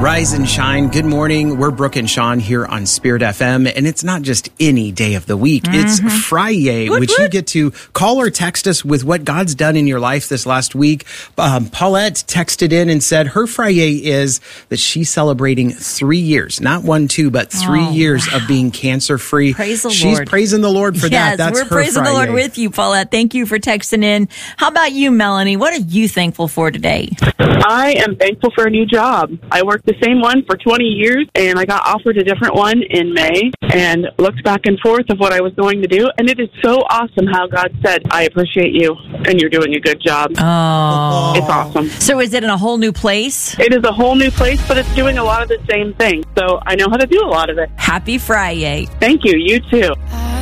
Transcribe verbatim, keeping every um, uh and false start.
Rise and shine. Good morning. We're Brooke and Sean here on Spirit F M, and it's not just any day of the week. Mm-hmm. It's Friday, what, which what? you get to call or text us with what God's done in your life this last week. Um, Paulette texted in and said her Friday is that she's celebrating three years, not one, two, but three oh, years wow. of being cancer-free. Praise the she's Lord. She's praising the Lord for yes, that. That's we're her praising Friday. the Lord with you, Paulette. Thank you for texting in. How about you, Melanie? What are you thankful for today? I am thankful for a new job. I worked the same one for twenty years, and I got offered a different one in May and looked back and forth of what I was going to do. And it is so awesome how God said, I appreciate you, and you're doing a good job. Oh. It's awesome. So is it in a whole new place? It is a whole new place, but it's doing a lot of the same thing. So I know how to do a lot of it. Happy Friday. Thank you. You too.